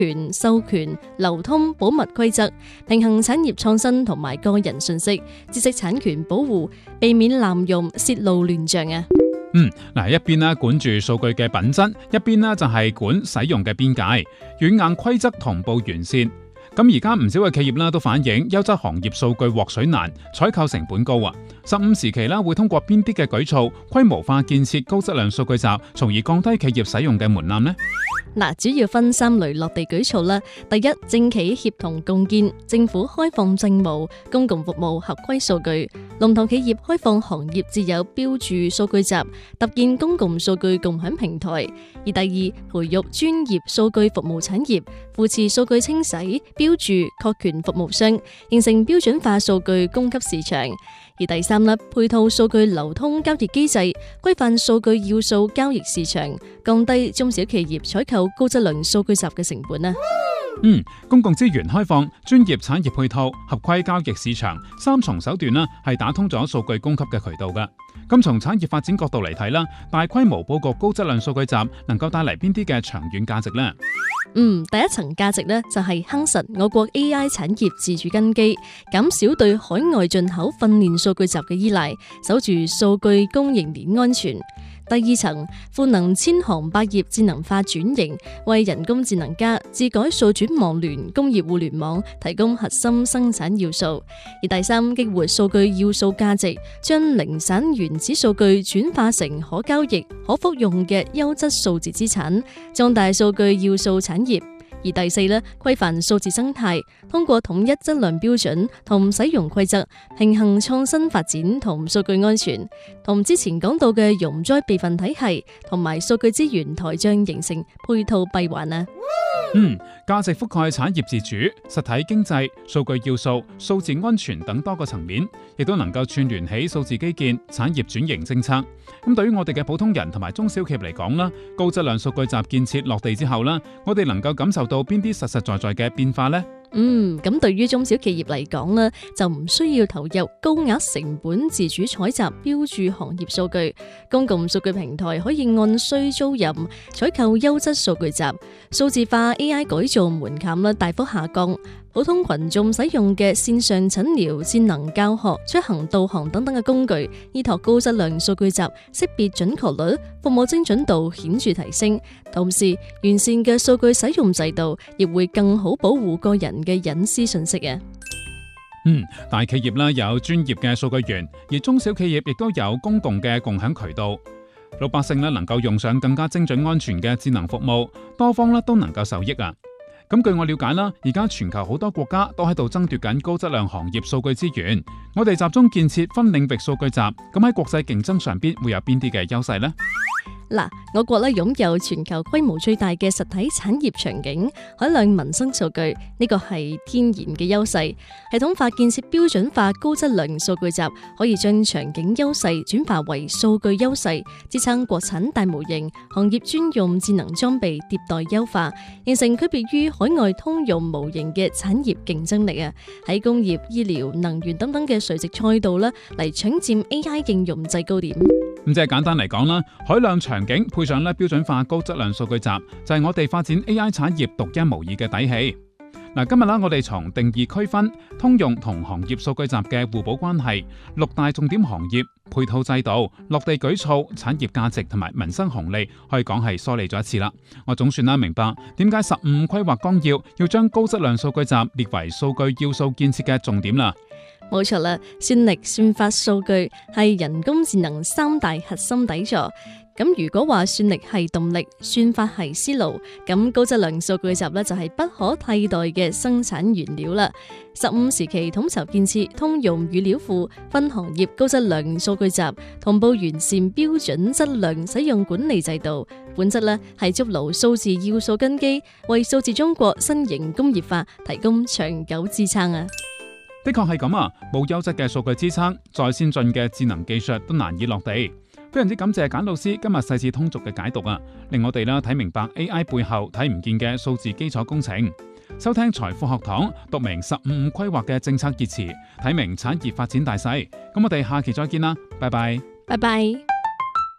權、授權、流通、保密規則，平衡產業創新同埋個人信息、知識產權保護，避免濫用、泄露亂象啊。 一邊咧管住數據嘅品質，一邊咧就係管使用嘅邊界，軟硬規則同步完善。咁而家唔少嘅企業啦都反映優質行業數據獲取難，採購成本高啊。15時期啦會通過邊啲嘅舉措規模化建設高質量數據集，從而降低企業使用嘅門檻呢？ 主要分3類落地舉措啦。第一，政企協同共建，政府開放政務、公共服務合規數據，龍頭企業開放行業自有標注數據集，搭建公共數據共享平台。而第二，培育專業數據服務產業，扶持數據清洗、標注、確權服務商，形成標準化數據供給市場。而第三，配套數據流通交易機制，規範數據要素交易市場，降低中小企業採購高質量數據集嘅成本啊。 公共資源開放、專業產業配套、合規交易市場3重手段係打通咗數據供給嘅渠道㗎。咁從產業發展角度嚟睇啦，大規模佈局高質量數據集能夠帶嚟邊啲嘅長遠價值呢？ 第一層價值就係夯實我國 AI 產業自主根基，減少對海外進口訓練數據集嘅依賴，守住數據供應鏈安全。第二層，賦能千行百業智能化轉型，為人工智能加、智改數轉網聯、工業互聯網提供核心生產要素。而第三，激活數據要素價值，將零散原始數據轉化成可交易、可復用嘅優質數字資產，壯大數據要素產業。而第四，規範數字生態，通過統一質量標準同使用規則，平衡創新發展同數據安全，同之前講到嘅容災備份體系同埋數據資源台帳形成配套閉環啊。 價值覆蓋產業自主、實體經濟、數據要素、數字安全等多個層面，亦都能夠串聯起數字基建、產業轉型政策。咁對於我哋嘅普通人同埋中小企業嚟講啦，高質量數據集建設落地之後啦，我哋能夠感受到邊啲實實在在嘅變化呢？ 咁對於中小企業嚟講呢，就唔需要投入高額成本自主採集標注行業數據，公共數據平台可以按需租賃採購優質數據集，數字化 AI 改造門檻大幅下降。普通群眾使用嘅線上診療、智能教學、出行導航等等嘅工具，依託高質量數據集，識別準確率、服務精準度顯著提升。同時，完善嘅數據使用制度，亦會更好保護個人嘅隱私信息啊。 大企業啦有專業嘅數據源，而中小企業亦都有公共嘅共享渠道。老百姓能夠用上更加精準安全嘅智能服務，多方都能夠受益啊。咁據我了解啦，而家全球好多國家都喺度爭奪緊高質量行業數據資源。我哋集中建設分領域數據集，咁喺國際競爭上邊會有邊啲嘅優勢呢？ 我國擁有全球規模最大嘅實體產業場景，海量民生數據，呢個係天然嘅優勢。系統化建設標準化高質量數據集，可以將場景優勢轉化為數據優勢，支撐國產大模型、行業專用智能裝備迭代優化，形成區別於海外通用模型嘅產業競爭力啊！喺工業、醫療、能源等等嘅垂直賽道嚟搶佔 AI 應用制高點。 咁即係簡單嚟講啦，海量場景配上標準化高質量數據集，就係我哋發展 AI 產業獨一無二嘅底氣。今日我哋從定義區分、通用同行業數據集嘅互補關係、6大重點行業、配套制度、落地舉措、產業價值同埋民生紅利，可以講係梳理咗一次啦。我總算明白點解15規劃綱要將高質量數據集列為數據要素建設嘅重點啦。 冇錯啦，算力、算法、數據係人工智能3大核心底座。咁如果話算力係動力，算法係思路，咁高質量數據集就係不可替代嘅生產原料啦。15時期統籌建設通用語料庫，分行業高質量數據集，同步完善標準質量使用管理制度，本質係築牢數字要素根基，為數字中國新型工業化提供長久支撐啊！ 的確係咁啊，冇優質嘅數據支撐，再先進嘅智能技術都難以落地。非常之感謝簡老師今日細緻通俗嘅解讀啊，令我哋睇明白 AI 背後睇唔見嘅數字基礎工程。收聽財富學堂，讀明15規劃嘅政策熱詞，睇明產業發展大勢。咁我哋下期再見啦，拜拜。 拜拜。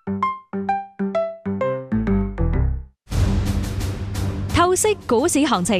透析股市行情，